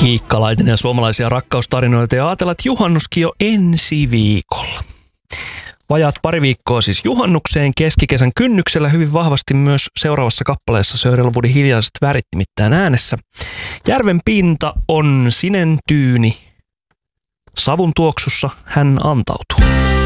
Miikka Laitinen ja suomalaisia rakkaustarinoita ja ajatellaan, että juhannuskin jo ensi viikolla. Vajaat pari viikkoa siis juhannukseen keskikesän kynnyksellä hyvin vahvasti myös seuraavassa kappaleessa Sörjelvuodin hiljaiset värit nimittäin äänessä. Järven pinta on sinen tyyni, savun tuoksussa hän antautuu.